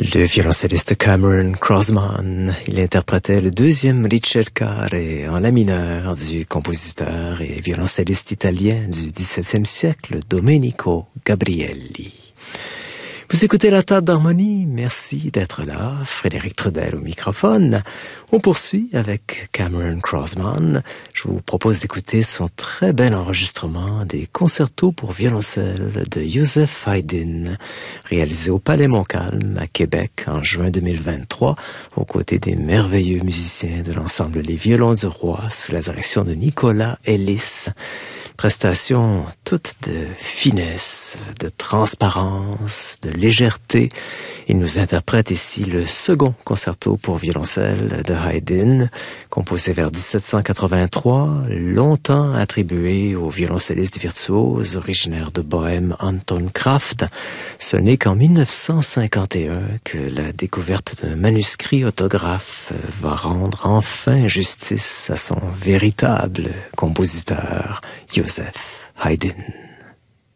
Le violoncelliste Cameron Crossman, il interprétait le deuxième ricercare en la mineur du compositeur et violoncelliste italien du XVIIe siècle, Domenico Gabrielli. Vous écoutez la table d'harmonie, merci d'être là, Frédéric Trudel au microphone. On poursuit avec Cameron Crossman. Je vous propose d'écouter son très bel enregistrement des concertos pour violoncelle de Joseph Haydn, réalisé au Palais Montcalm à Québec en juin 2023, aux côtés des merveilleux musiciens de l'ensemble Les Violons du Roi, sous la direction de Nicolas Ellis. Prestation toute de finesse, de transparence, de légèreté. Il nous interprète ici le second concerto pour violoncelle de Haydn, composé vers 1783, longtemps attribué au violoncelliste virtuose originaire de Bohême Anton Kraft. Ce n'est qu'en 1951 que la découverte d'un manuscrit autographe va rendre enfin justice à son véritable compositeur, Joseph Haydn.